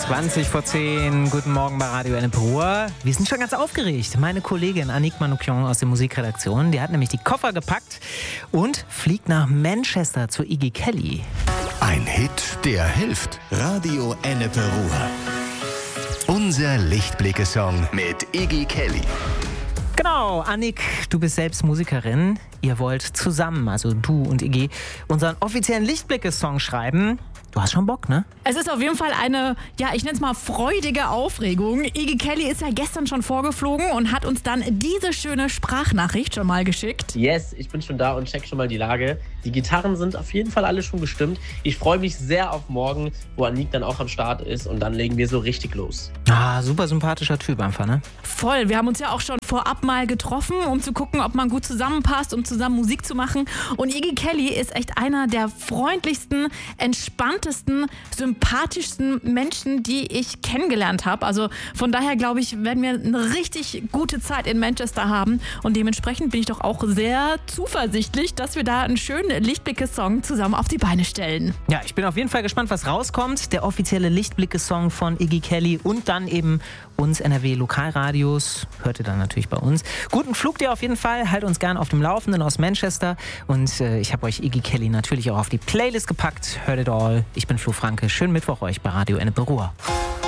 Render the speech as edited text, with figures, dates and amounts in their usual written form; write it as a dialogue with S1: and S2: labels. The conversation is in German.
S1: 20 vor 10. Guten Morgen bei Radio Ennepe Ruhr. Wir sind schon ganz aufgeregt. Meine Kollegin Annick Manoukian aus der Musikredaktion, die hat nämlich die Koffer gepackt und fliegt nach Manchester zu Iggy Kelly.
S2: Ein Hit, der hilft. Radio Ennepe Ruhr. Unser Lichtblicke-Song mit Iggy Kelly.
S1: Genau, Annick, du bist selbst Musikerin. Ihr wollt zusammen, also du und Iggy, unseren offiziellen Lichtblicke-Song schreiben. Du hast schon Bock, ne?
S3: Es ist auf jeden Fall eine, ich nenne es mal freudige Aufregung. Iggy Kelly ist ja gestern schon vorgeflogen und hat uns dann diese schöne Sprachnachricht schon mal geschickt.
S4: Yes, ich bin schon da und check schon mal die Lage. Die Gitarren sind auf jeden Fall alle schon gestimmt. Ich freue mich sehr auf morgen, wo Annick dann auch am Start ist und dann legen wir so richtig los.
S1: Ah, super sympathischer Typ einfach, ne?
S3: Voll, wir haben uns ja auch schon vorab mal getroffen, um zu gucken, ob man gut zusammenpasst, um zusammen Musik zu machen. Und Iggy Kelly ist echt einer der freundlichsten, entspanntesten, sympathischsten Menschen, die ich kennengelernt habe. Also von daher glaube ich, werden wir eine richtig gute Zeit in Manchester haben. Und dementsprechend bin ich doch auch sehr zuversichtlich, dass wir da einen schönen Lichtblicke-Song zusammen auf die Beine stellen.
S1: Ja, ich bin auf jeden Fall gespannt, was rauskommt. Der offizielle Lichtblicke-Song von Iggy Kelly und dann eben uns NRW-Lokalradios. Hört ihr dann natürlich bei uns. Guten Flug dir auf jeden Fall. Halt uns gern auf dem Laufenden aus Manchester. Und ich habe euch Iggy Kelly natürlich auch auf die Playlist gepackt. Heard it all. Ich bin Flo Franke. Schönen Mittwoch euch bei Radio Ennepe Ruhr.